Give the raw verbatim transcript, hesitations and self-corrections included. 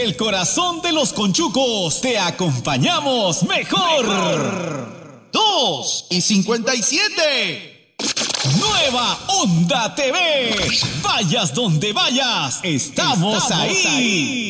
El corazón de los conchucos, te acompañamos mejor. mejor. Dos y cincuenta y siete. Nueva Onda T V. Vayas donde vayas, estamos, estamos ahí. ahí.